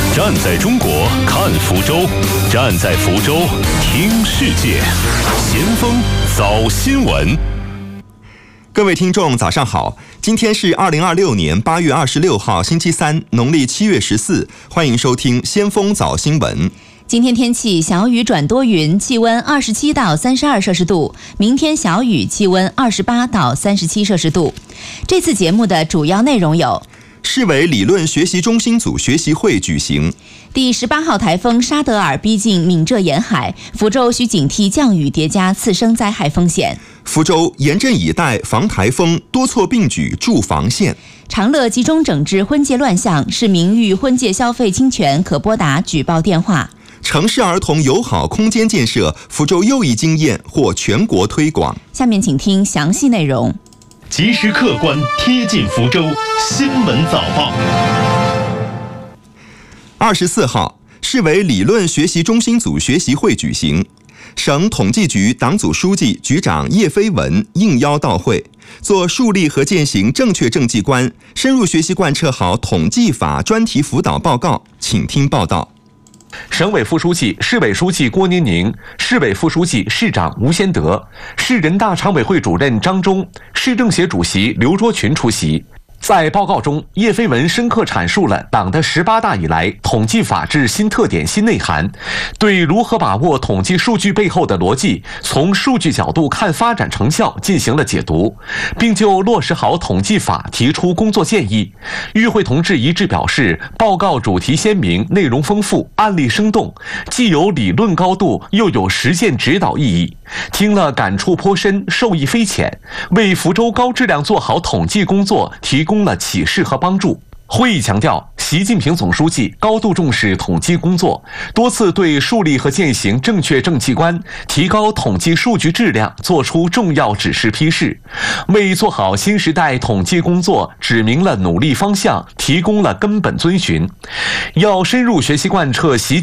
站在中国看福州，站在福州听世界。先锋早新闻。 各位听众早上好，今天是2026年8月26号星期三，农历7月14，欢迎收听先锋早新闻。 今天天气小雨转多云，气温27到32摄氏度，明天小雨，气温28到37摄氏度。这次节目的主要内容有： 市委理论学习中心组学习会举行； 第18号台风沙德尔逼近闽浙沿海，福州需警惕降雨叠加次生灾害风险。 福州严阵以待防台风，多措并举筑防线。 长乐集中整治婚介乱象，市民遇婚介消费侵权可拨打举报电话。 城市儿童友好空间建设，福州又一经验获全国推广。 下面请听详细内容。 及时客观贴近福州新闻早报。24号，市委理论学习中心组学习会举行，省统计局党组书记、局长叶飞文应邀到会，做树立和践行正确政绩观，深入学习贯彻好统计法专题辅导报告。请听报道。 省委副书记、市委书记郭宁宁，市委副书记、市长吴先德，市人大常委会主任张忠，市政协主席刘卓群出席。在报告中，叶飞文深刻阐述了党的18大以来统计法治新特点、新内涵，对如何把握统计数据背后的逻辑，从数据角度看发展成效进行了解读，并就落实好统计法提出工作建议。与会同志一致表示，报告主题鲜明，内容丰富，案例生动，既有理论高度，又有实践指导意义。听了感触颇深，受益匪浅，为福州高质量做好统计工作提供了启示和帮助。会议强调，习近平总书记高度重视统计工作，多次对树立和践行正确政绩观、提高统计数据质量作出重要指示批示，为做好新时代统计工作指明了努力方向，提供了根本遵循。要深入学习贯彻习